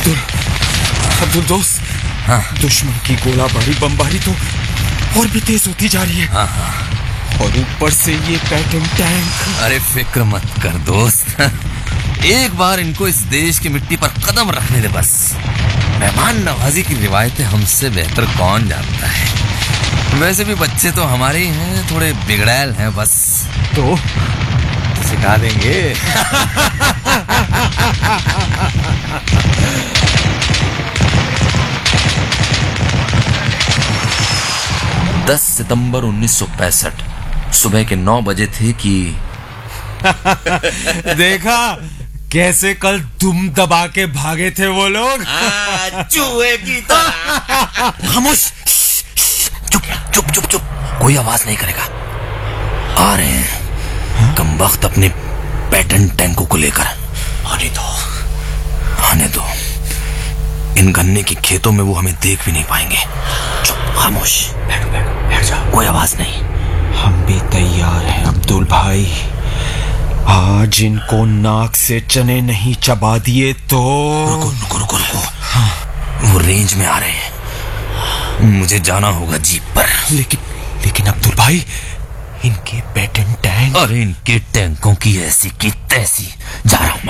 अब्दुल दोस्त, हाँ। दुश्मन की गोलाबारी बमबारी तो और भी तेज होती जा रही है। हाँ हाँ। और ऊपर से ये पैटर्न टैंक। अरे फिक्र मत कर दोस्त, एक बार इनको इस देश की मिट्टी पर कदम रखने दे बस। मेहमान नवाजी की रिवायतें हमसे बेहतर कौन जानता है। वैसे भी बच्चे तो हमारे ही हैं, थोड़े बिगड़ैल हैं बस। तो सिखा देंगे। 10 सितंबर 1965 सुबह के 9 बजे थे कि देखा कैसे कल दुम दबा के भागे थे वो लोग। चूहे की तरह। खामोश, चुप चुप चुप चुप, कोई आवाज नहीं करेगा। आ रहे हैं कमबख्त अपने पैटर्न टैंकों को लेकर। आने दो, आने दो। इन गन्ने के खेतों में वो हमें देख भी नहीं पाएंगे। चुप, खामोश, बैठ जाओ, कोई आवाज नहीं। हम भी तैयार हैं अब्दुल भाई। आज इनको नाक से चने नहीं चबा दिए तो। रुको रुको रुको रुको। हाँ। वो रेंज में आ रहे हैं, मुझे जाना होगा जीप पर। लेकिन अब्दुल भाई, इनके पैटर्न टैंक। अरे इनके टैंकों की ऐसी की तैसी। जा रहा हूं।